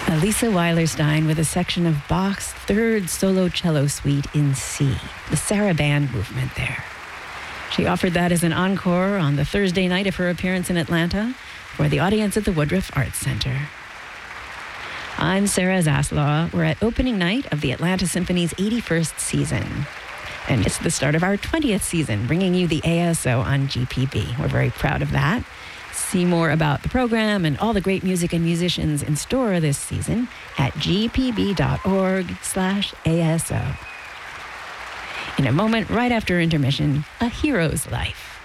Elisa Weilerstein with a section of Bach's third solo cello suite in C, the Sarabande movement there. She offered that as an encore on the Thursday night of her appearance in Atlanta for the audience at the Woodruff Arts Center. I'm Sarah Zaslaw. We're at opening night of the Atlanta Symphony's 81st season. And it's the start of our 20th season, bringing you the ASO on GPB. We're very proud of that. See more about the program and all the great music and musicians in store this season at gpb.org/ASO. In a moment, right after intermission, A Hero's Life.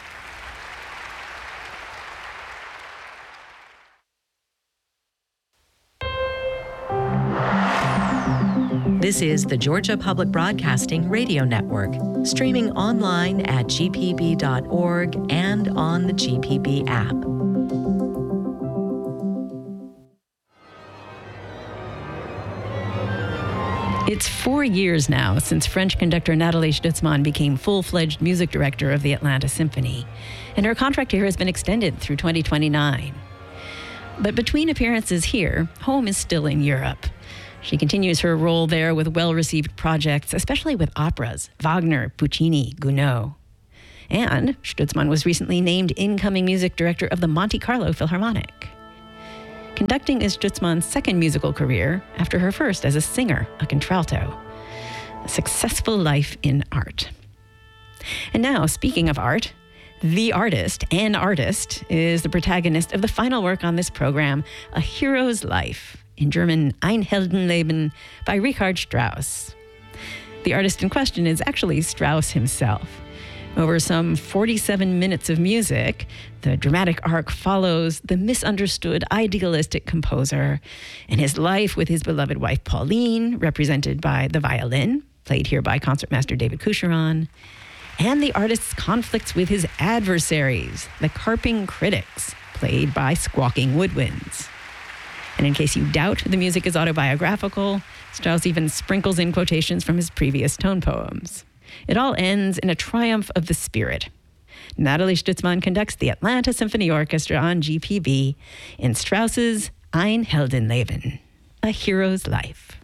This is the Georgia Public Broadcasting Radio Network, streaming online at gpb.org and on the GPB app. It's 4 years now since French conductor Nathalie Stutzmann became full-fledged music director of the Atlanta Symphony, and her contract here has been extended through 2029. But between appearances here, home is still in Europe. She continues her role there with well-received projects, especially with operas, Wagner, Puccini, Gounod. And Stutzmann was recently named incoming music director of the Monte Carlo Philharmonic. Conducting is Stutzmann's second musical career after her first as a singer, a contralto. A successful life in art. And now, speaking of art, the artist, an artist, is the protagonist of the final work on this program, A Hero's Life, in German Ein Heldenleben, by Richard Strauss. The artist in question is actually Strauss himself. Over some 47 minutes of music, the dramatic arc follows the misunderstood, idealistic composer and his life with his beloved wife Pauline, represented by the violin, played here by concertmaster David Coucheron, and the artist's conflicts with his adversaries, the carping critics, played by squawking woodwinds. And in case you doubt the music is autobiographical, Strauss even sprinkles in quotations from his previous tone poems. It all ends in a triumph of the spirit. Nathalie Stutzmann conducts the Atlanta Symphony Orchestra on GPB in Strauss's Ein Heldenleben, A Hero's Life.